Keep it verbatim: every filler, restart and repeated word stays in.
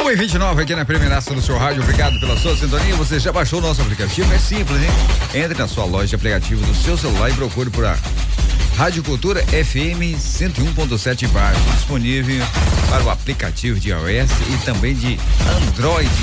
uma e vinte e nove aqui na Premieraça do seu rádio. Obrigado pela sua sintonia. Você já baixou o nosso aplicativo? É simples, hein? Entre na sua loja de aplicativo do seu celular e procure por a Rádio Cultura F M cento e um ponto sete Baixo, disponível para o aplicativo de iOS e também de Android.